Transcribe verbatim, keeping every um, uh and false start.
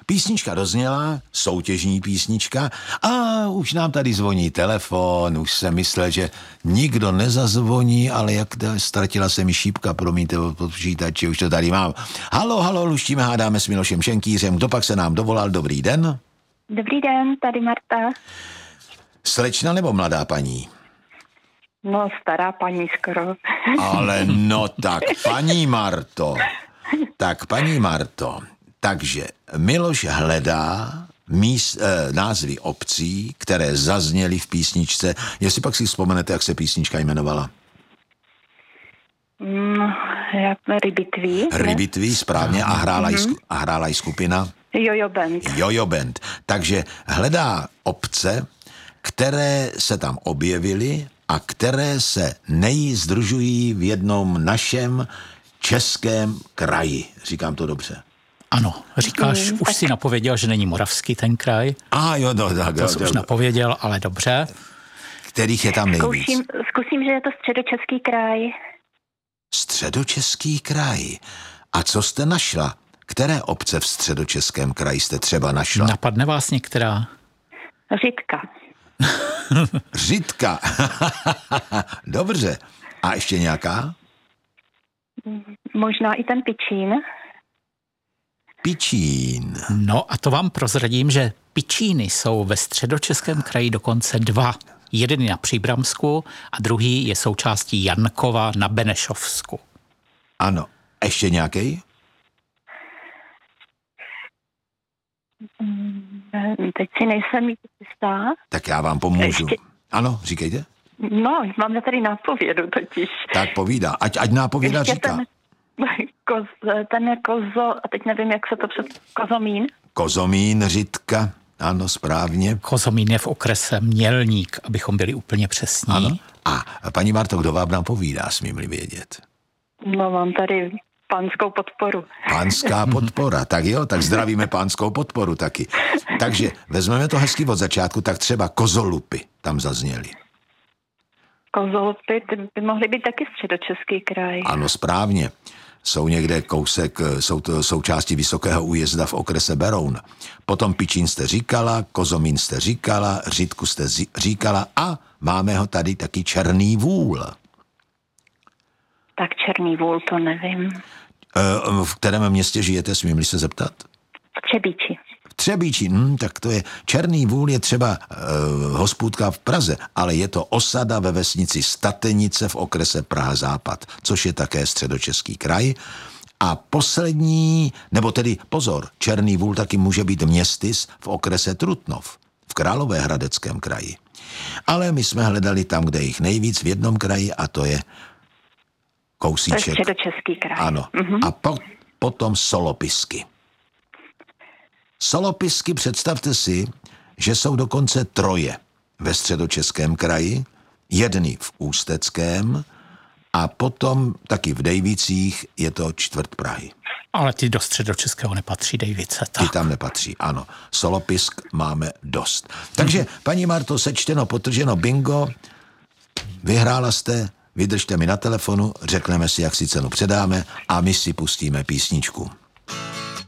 Písnička dozněla, soutěžní písnička a už nám tady zvoní telefon, už jsem myslel, že nikdo nezazvoní, ale jak ztratila se mi šípka, promiňte od počítače, už to tady mám. Halo, halo, luštíme, hádáme s Milošem Šenkýřem, kdo pak se nám dovolal, dobrý den? Dobrý den, tady Marta. Slečna nebo mladá paní? No, stará paní skoro. Ale no tak, paní Marto, tak paní Marto, takže Miloš hledá míst, eh, názvy obcí, které zazněly v písničce. Jestli pak si vzpomenete, jak se písnička jmenovala? No, jak Rybitví. Rybitví, správně, a hrála, mm-hmm. i, a hrála i skupina? Jojo Band. Jojo Band. Takže hledá obce, které se tam objevily a které se nejdružují v jednom našem českém kraji. Říkám to dobře. Ano, říkáš, hmm, už tak... si napověděl, že není moravský ten kraj. A jo, no, tak. To jsi už napověděl, ale dobře. Kterých je tam nejvíc? Zkusím, zkusím, že je to Středočeský kraj. Středočeský kraj. A co jste našla? Které obce v Středočeském kraji jste třeba našla? Napadne vás některá? Řitka. Řitka. Dobře. A ještě nějaká? Možná i ten Pičín. Pičín. No a to vám prozradím, že Pičíny jsou ve Středočeském kraji dokonce dva. Jeden je na Příbramsku a druhý je součástí Jankova na Benešovsku. Ano. Ještě nějaký? Teď si nejsem jistá. Tak já vám pomůžu. Ještě... Ano, říkejte. No, máme tady nápovědu totiž. Tak povídá. Ať, ať nápověda Ještě říká. Ten, koz, ten je kozo, a teď nevím, jak se to před... Kozomín. Kozomín, Řitka. Ano, správně. Kozomín je v okrese Mělník, abychom byli úplně přesní. Ano. A paní Marto, kdo vám nám povídá, smím-li vědět? No, mám tady pánskou podporu. Pánská podpora, tak jo, tak zdravíme pánskou podporu taky. Takže vezmeme to hezky od začátku, tak třeba Kozolupy tam zazněly. Kozolupy, ty by mohly být taky Středočeský kraj. Ano, správně. Jsou někde kousek, jsou to součásti Vysokého Újezda v okrese Beroun. Potom Pičín jste říkala, Kozomín jste říkala, Řitku jste říkala a máme ho tady taky Černý Vůl. Tak Černý Vůl, to nevím. V kterém městě žijete, smím-li se zeptat? V Třebíči. V Třebíči, hm, tak to je, Černý Vůl je třeba uh, hospůdka v Praze, ale je to osada ve vesnici Statenice v okrese Praha-Západ, což je také Středočeský kraj. A poslední, nebo tedy pozor, Černý Vůl taky může být městys v okrese Trutnov, v Královéhradeckém kraji. Ale my jsme hledali tam, kde jich nejvíc v jednom kraji a to je kousíček. To je Středočeský kraj. Ano. Mm-hmm. A po, potom Solopisky. Solopisky, představte si, že jsou dokonce troje ve Středočeském kraji, jedny v Ústeckém a potom taky v Dejvicích je to čtvrt Prahy. Ale ty do Středočeského nepatří, Dejvice. Tak. Ty tam nepatří, ano. Solopisk máme dost. Takže, mm-hmm. paní Marto, sečteno, potrženo, bingo, vyhrála jste. Vydržte mi na telefonu, řekneme si, jak si cenu předáme a my si pustíme písničku.